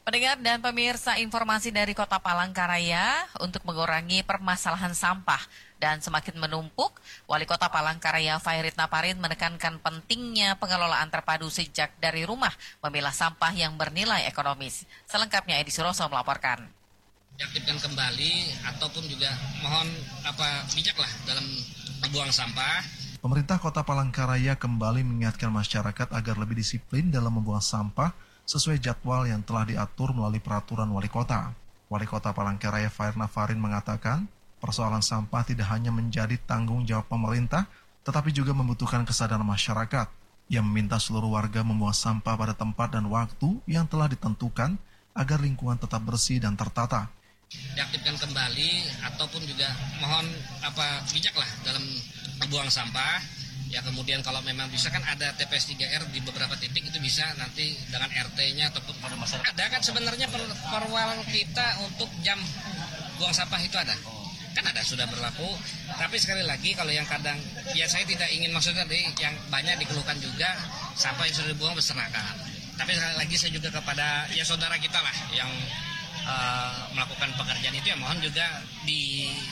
Pendengar dan pemirsa, informasi dari Kota Palangkaraya untuk mengurangi permasalahan sampah dan semakin menumpuk, Wali Kota Palangkaraya Fairit Naparin menekankan pentingnya pengelolaan terpadu sejak dari rumah memilah sampah yang bernilai ekonomis. Selengkapnya Edi Suroso melaporkan. Diaktifkan kembali ataupun juga mohon bijaklah dalam membuang sampah. Pemerintah Kota Palangkaraya kembali mengingatkan masyarakat agar lebih disiplin dalam membuang sampah sesuai jadwal yang telah diatur melalui peraturan Wali Kota. Wali Kota Palangkaraya Fairit Naparin mengatakan, persoalan sampah tidak hanya menjadi tanggung jawab pemerintah, tetapi juga membutuhkan kesadaran masyarakat. Ia meminta seluruh warga membuang sampah pada tempat dan waktu yang telah ditentukan agar lingkungan tetap bersih dan tertata. Diaktifkan kembali ataupun juga mohon bijaklah dalam membuang sampah. Ya kemudian kalau memang bisa kan ada TPS 3R di beberapa titik itu bisa nanti dengan RT-nya ataupun pada masyarakat. Ada kan sebenarnya perwal kita untuk jam buang sampah itu ada. Kan ada sudah berlaku. Tapi sekali lagi kalau yang kadang ya saya tidak ingin maksudnya yang banyak dikeluhkan juga sampah yang sudah dibuang berserakan. Tapi sekali lagi saya juga kepada ya saudara kita lah yang melakukan pekerjaan itu ya mohon juga